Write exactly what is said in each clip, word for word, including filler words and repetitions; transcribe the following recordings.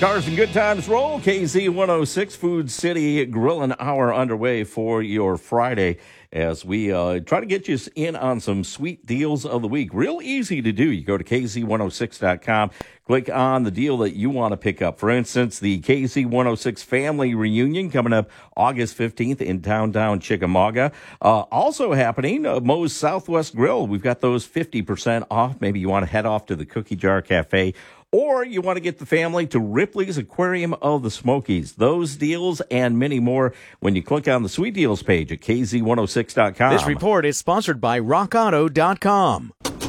Cars and good times roll. K Z one oh six Food City Grillin' Hour underway for your Friday as we uh, try to get you in on some sweet deals of the week. Real easy to do. You go to K Z one oh six dot com, click on the deal that you want to pick up. For instance, the K Z one oh six Family Reunion coming up August fifteenth in downtown Chickamauga. Uh, also happening, uh, Moe's Southwest Grill. We've got those fifty percent off. Maybe you want to head off to the Cookie Jar Cafe, or you want to get the family to Ripley's Aquarium of the Smokies. Those deals and many more when you click on the Sweet Deals page at K Z one oh six dot com. This report is sponsored by rock auto dot com.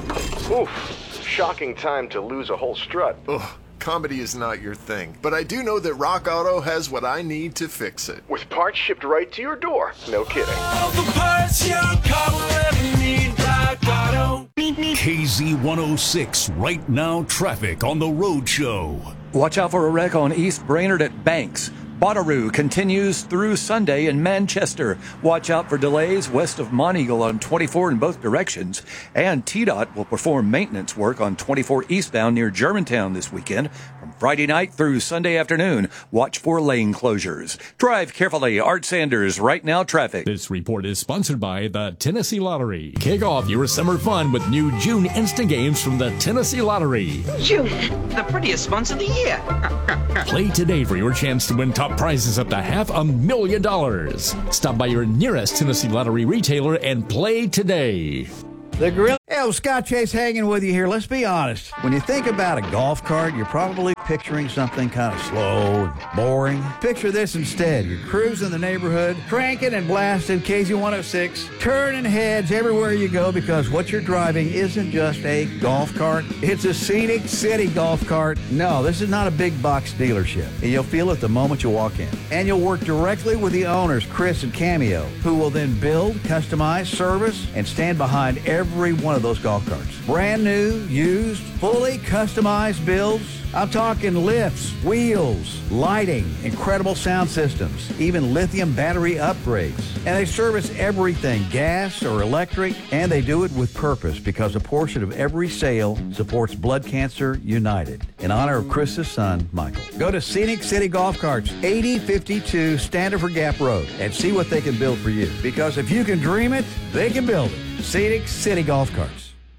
Oof, shocking time to lose a whole strut. Ugh, comedy is not your thing, but I do know that Rock Auto has what I need to fix it. With parts shipped right to your door. No kidding. All the parts your car will ever need, Rock Auto. K Z one oh six, right now traffic on the road show. Watch out for a wreck on East Brainerd at Banks. Bonnaroo continues through Sunday in Manchester. Watch out for delays west of Monteagle on twenty-four in both directions. And T DOT will perform maintenance work on twenty-four eastbound near Germantown this weekend. From Friday night through Sunday afternoon, watch for lane closures. Drive carefully. Art Sanders, Right Now Traffic. This report is sponsored by the Tennessee Lottery. Kick off your summer fun with new June instant games from the Tennessee Lottery. June, the prettiest months of the year. Play today for your chance to win top prizes up to half a million dollars. Stop by your nearest Tennessee Lottery retailer and play today. The grill. Hey, Scott Chase hanging with you here. Let's be honest. When you think about a golf cart, you're probably picturing something kind of slow and boring. Picture this instead. You're cruising the neighborhood, cranking and blasting K Z one oh six, turning heads everywhere you go because what you're driving isn't just a golf cart. It's a Scenic City golf cart. No, this is not a big box dealership. And you'll feel it the moment you walk in. And you'll work directly with the owners, Chris and Cameo, who will then build, customize, service, and stand behind every one of those golf carts. Brand new, used, fully customized builds. I'm talking lifts, wheels, lighting, incredible sound systems, even lithium battery upgrades. And they service everything, gas or electric, and they do it with purpose because a portion of every sale supports Blood Cancer United in honor of Chris's son, Michael. Go to Scenic City Golf Carts, eighty fifty-two Standiford Gap Road, and see what they can build for you. Because if you can dream it, they can build it. Scenic City Golf Carts.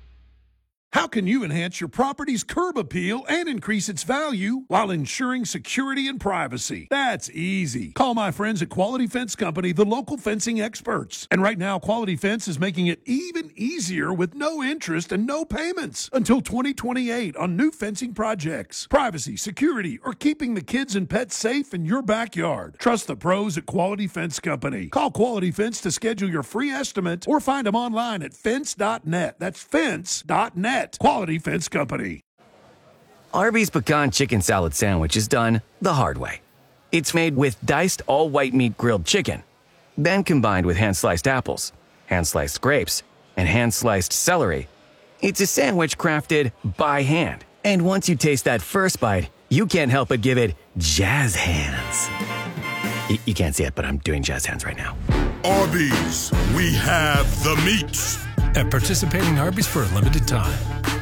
How can you enhance your property's curb appeal and increase its value while ensuring security and privacy? That's easy. Call my friends at Quality Fence Company, the local fencing experts. And right now, Quality Fence is making it even easier with no interest and no payments until twenty twenty-eight on new fencing projects. Privacy, security, or keeping the kids and pets safe in your backyard. Trust the pros at Quality Fence Company. Call Quality Fence to schedule your free estimate or find them online at fence dot net. That's fence dot net. Quality Fence Company. Arby's Pecan Chicken Salad Sandwich is done the hard way. It's made with diced all-white meat grilled chicken, then combined with hand-sliced apples, hand-sliced grapes, and hand-sliced celery. It's a sandwich crafted by hand. And once you taste that first bite, you can't help but give it jazz hands. Y- you can't see it, but I'm doing jazz hands right now. Arby's, we have the meats. At participating Arby's for a limited time.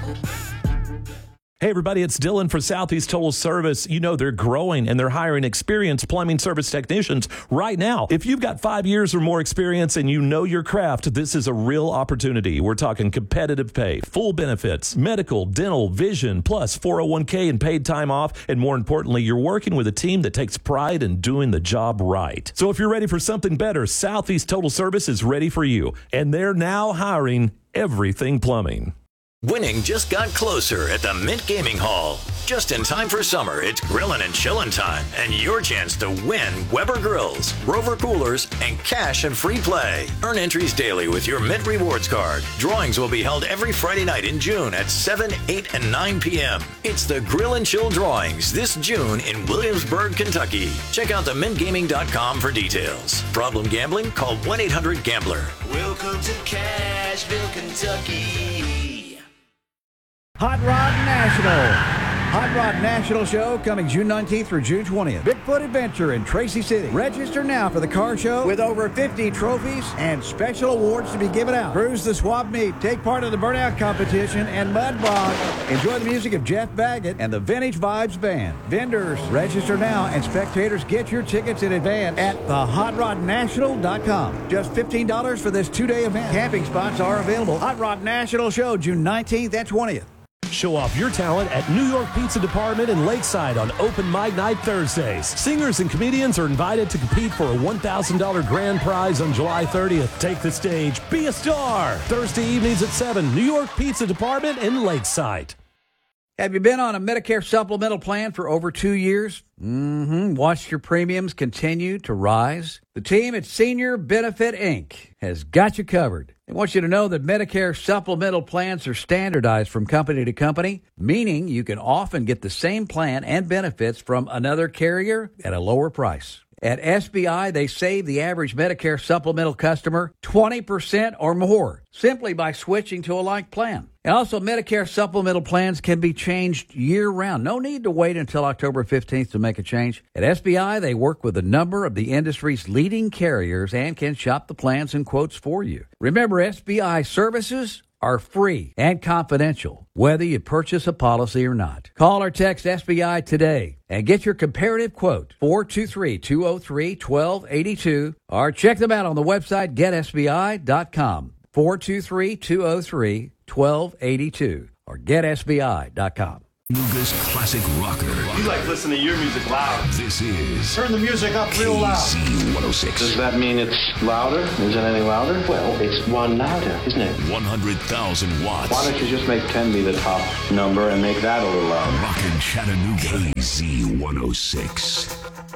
Hey, everybody, it's Dylan for Southeast Total Service. You know, they're growing and they're hiring experienced plumbing service technicians right now. If you've got five years or more experience and you know your craft, this is a real opportunity. We're talking competitive pay, full benefits, medical, dental, vision, plus four oh one k and paid time off. And more importantly, you're working with a team that takes pride in doing the job right. So if you're ready for something better, Southeast Total Service is ready for you. And they're now hiring everything plumbing. Winning just got closer at the Mint Gaming Hall. Just in time for summer, it's grillin' and chillin' time, and your chance to win Weber Grills, Rover Coolers, and cash and free play. Earn entries daily with your Mint Rewards card. Drawings will be held every Friday night in June at seven, eight, and nine p.m. It's the Grill and Chill Drawings this June in Williamsburg, Kentucky. Check out the mint gaming dot com for details. Problem gambling? Call one eight hundred gambler. Welcome to Cashville, Kentucky. Hot Rod National. Hot Rod National Show coming June nineteenth through June twentieth. Bigfoot Adventure in Tracy City. Register now for the car show with over fifty trophies and special awards to be given out. Cruise the swab meet, take part in the burnout competition, and mud bog. Enjoy the music of Jeff Baggett and the Vintage Vibes Band. Vendors, register now, and spectators, get your tickets in advance at the hot rod national dot com. Just fifteen dollars for this two-day event. Camping spots are available. Hot Rod National Show, June nineteenth and twentieth. Show off your talent at New York Pizza Department in Lakeside on Open Mic Night Thursdays. Singers and comedians are invited to compete for a one thousand dollars grand prize on July thirtieth. Take the stage. Be a star. Thursday evenings at seven. New York Pizza Department in Lakeside. Have you been on a Medicare supplemental plan for over two years? Mm-hmm. Watched your premiums continue to rise? The team at Senior Benefit Incorporated has got you covered. They want you to know that Medicare supplemental plans are standardized from company to company, meaning you can often get the same plan and benefits from another carrier at a lower price. At S B I, they save the average Medicare supplemental customer twenty percent or more simply by switching to a like plan. And also, Medicare supplemental plans can be changed year-round. No need to wait until October fifteenth to make a change. At S B I, they work with a number of the industry's leading carriers and can shop the plans and quotes for you. Remember, S B I services are free and confidential, whether you purchase a policy or not. Call or text S B I today and get your comparative quote, four two three, two oh three, one two eight two, or check them out on the website get S B I dot com, four two three, two oh three, one two eight two, or get S B I dot com. Chattanooga's classic rocker. You like listening to your music loud. This is... Turn the music up real loud. K Z one oh six. Does that mean it's louder? Is it any louder? Well, it's one louder, isn't it? one hundred thousand watts. Why don't you just make ten be the top number and make that a little louder? Rockin' Chattanooga. K Z one oh six.